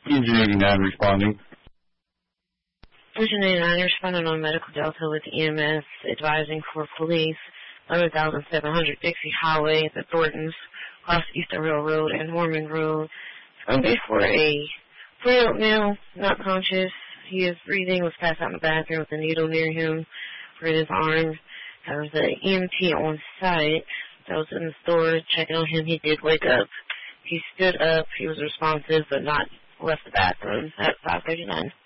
Engine 89 responding. Engine 89 responding on Medical Delta with EMS advising for police 11,700 Dixie Highway at the Thorntons, across Eastern Railroad and Norman Road. It's going to be for a 4-year-old male, not conscious. He is breathing, was passed out in the bathroom with a needle near him for his arm. There was an EMT on site that was in the store checking on him. He did wake up. He stood up. He was responsive, but not left the bathroom at 5:39.